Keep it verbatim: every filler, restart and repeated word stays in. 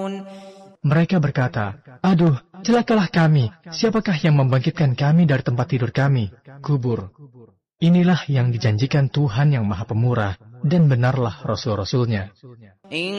Mereka berkata, "Aduh, celakalah kami. Siapakah yang membangkitkan kami dari tempat tidur kami, kubur?" Inilah yang dijanjikan Tuhan yang Maha Pemurah, dan benarlah Rasul-Rasulnya.